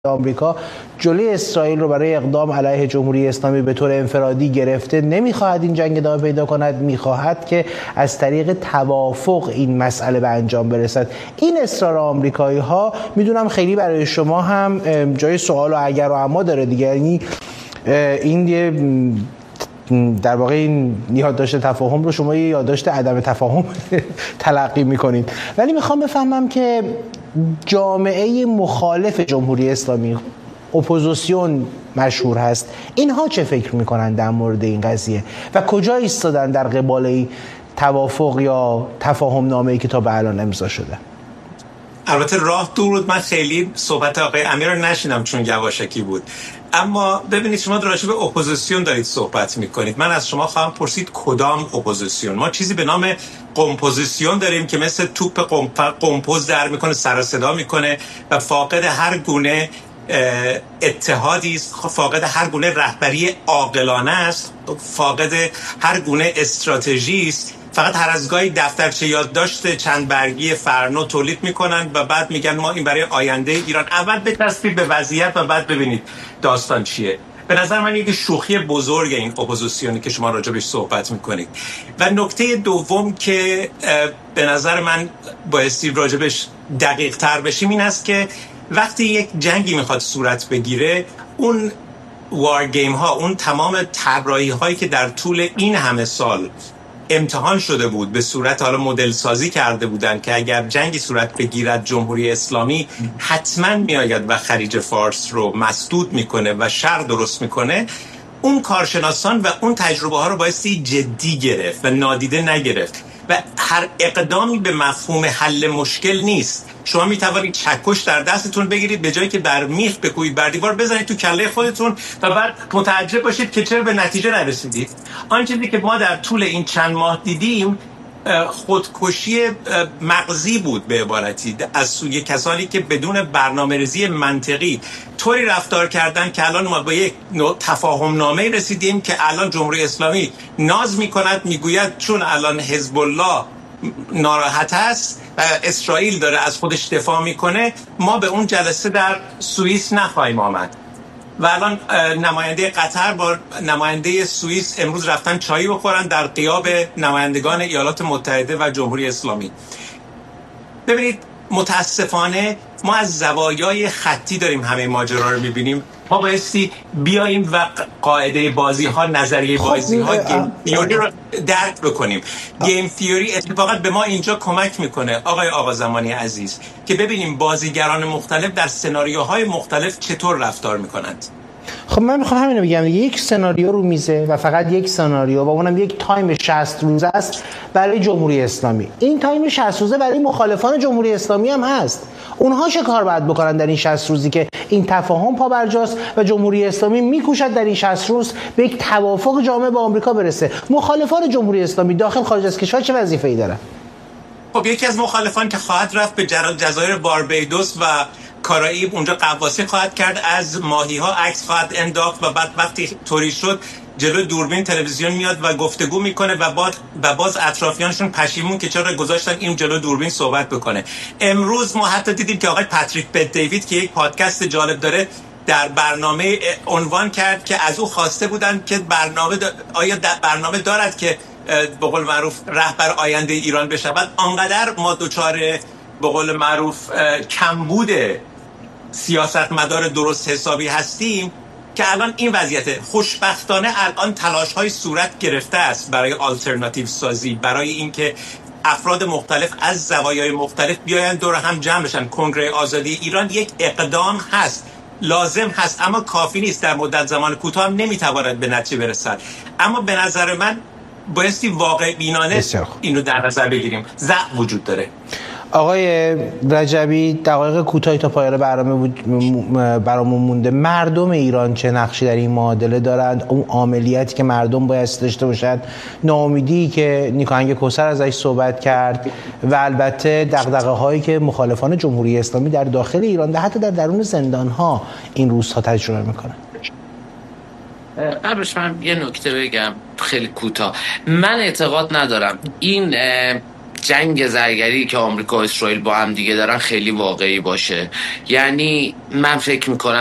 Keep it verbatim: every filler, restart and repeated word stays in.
آمریکا جلوی اسرائیل رو برای اقدام علیه جمهوری اسلامی به طور انفرادی گرفته، نمیخواهد این جنگ ادامه پیدا کند، میخواهد که از طریق توافق این مسئله به انجام برسد. این اصرار آمریکایی ها میدونم خیلی برای شما هم جای سوال و اگر و اما داره دیگه، یعنی این یه در واقع این یادداشت تفاهم رو شما یه یادداشت عدم تفاهم تلقی میکنید، ولی میخوام بفهمم که جامعه مخالف جمهوری اسلامی، اپوزیسیون مشهور هست، اینها چه فکر میکنن در مورد این قضیه و کجا ایستادن در قبال توافق یا تفاهم نامه‌ای که تا به الان امضا شده؟ البته راه دور بود، من خیلی صحبت آقای امیر رو نشیدم چون یواشکی بود، اما ببینید شما راجع به اپوزیسیون دارید صحبت میکنید. من از شما خواهم پرسید کدام اپوزیسیون؟ ما چیزی به نام قمپوزیسیون داریم که مثل توپ قمپوز در میکنه، سر و صدا میکنه و فاقد هر گونه اتحادی است، فاقد هر گونه رهبری عاقلانه است، فاقد هر گونه استراتژی است. فقط هر از گاهی دفترچه یادداشت چند برگی فرنو تولید میکنن و بعد میگن ما این برای آینده ایران. اول بچسبید به وضعیت و بعد ببینید داستان چیه. به نظر من یک شوخی بزرگ این اپوزیسیونی که شما راجبش صحبت میکنید. و نکته دوم که به نظر من بایستی راجبش دقیق تر بشیم این است که وقتی یک جنگی میخواد صورت بگیره، اون وار گیم ها، اون تمام طراحی هایی که در طول این همه سال امتحان شده بود، به صورت حالا مدل سازی کرده بودن که اگر جنگی صورت بگیرد جمهوری اسلامی حتما میآید و خلیج فارس رو مسدود میکنه و شر درست میکنه، اون کارشناسان و اون تجربه ها رو بایستی جدی گرفت و نادیده نگرفت و هر اقدامی به مفهوم حل مشکل نیست. شما می توانید چکش در دستتون بگیرید، به جایی که بر میخ بکوبید بر دیوار بزنید تو کله خودتون و بعد متعجب باشید که چرا به نتیجه نرسیدید. آن چیزی که ما در طول این چند ماه دیدیم خودکشی مغزی بود به عبارتی از سوی کسانی که بدون برنامه‌ریزی منطقی طوری رفتار کردن که الان ما به یک نوع تفاهم نامه رسیدیم که الان جمهوری اسلامی ناز میکند، میگوید چون الان حزب الله ناراحت است و اسرائیل داره از خودش دفاع میکنه، ما به اون جلسه در سوئیس نخواهیم آمد. و الان نماینده قطر با نماینده سوئیس امروز رفتن چایی بخورن در غیاب نمایندگان ایالات متحده و جمهوری اسلامی. ببینید متاسفانه ما از زوایای خطی داریم همه ماجرا رو میبینیم. ما بایستی بیاییم و قاعده بازی ها، نظریه بازی ها، گیم تیوری رو درک بکنیم. گیم تیوری اتفاقا به ما اینجا کمک میکنه آقای آقازمانی عزیز که ببینیم بازیگران مختلف در سناریوهای مختلف چطور رفتار میکنند. خب من میخوام همین رو بگم، یک سناریو رو میزه و فقط یک سناریو و اونم یک تایم شصت روزه است برای جمهوری اسلامی. این تایم شصت روزه برای مخالفان جمهوری اسلامی هم هست. اونها چه کار باید بکنن در این شصت روزی که این تفاهم پا برجاست و جمهوری اسلامی میکوشد در این شصت روز به یک توافق جامع با آمریکا برسه؟ مخالفان جمهوری اسلامی داخل خارج از کشور چه وظیفه‌ای دارن؟ خب یکی از مخالفان که خواهد رفت به جزایر باربادوس و کارائیب، اونجا غواصی خواهد کرد، از ماهی‌ها عکس خواهد انداخت و بعد وقتی طوری شد جلو دوربین تلویزیون میاد و گفتگو میکنه و بعد و باز اطرافیانشون پشیمون که چرا گذاشتن این جلو دوربین صحبت بکنه. امروز ما حتی دیدیم که آقای پاتریک بت دیوید که یک پادکست جالب داره در برنامه عنوان کرد که از او خواسته بودن که برنامه دا... آیا برنامه دارد که به قول معروف رهبر آینده ایران بشود. آنقدر ما دوچار به قول معروف کمبود سیاستمدار درست حسابی هستیم که الان این وضعیت. خوشبختانه الان تلاش‌های صورت گرفته است برای آلترناتیو سازی، برای اینکه افراد مختلف از زوایای مختلف بیاین دور هم جمع بشن. کنگره آزادی ایران یک اقدام هست، لازم هست، اما کافی نیست، در مدت زمان کوتاه هم نمیتواند به نتیجه برسد. اما به نظر من بایستی واقع بینانه اینو در نظر بگیریم. ضعف وجود داره. آقای رجبی، دقایق کوتاهی تا پایان برنامه برامون مونده. مردم ایران چه نقشی در این معادله دارند؟ اون عاملیتی که مردم باید داشته باشند، ناامیدی که نیکاهنگ کوثر ازش صحبت کرد و البته دغدغه هایی که مخالفان جمهوری اسلامی در داخل ایران و حتی در درون زندان ها این روزها تجربه میکنن. قبلش من یه نکته بگم خیلی کوتاه. من اعتقاد ندارم این جنگ زرگری که آمریکا و اسرائیل با هم دیگه دارن خیلی واقعی باشه. یعنی من فکر میکنم